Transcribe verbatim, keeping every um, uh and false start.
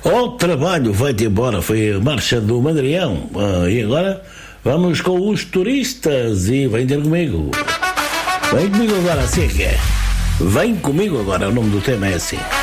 O trabalho vai-te embora, foi a marcha do Madrião. Ah, e agora vamos com os turistas e vem ter comigo. Vem comigo agora, assim é que é. Vem comigo agora, o nome do tema é assim.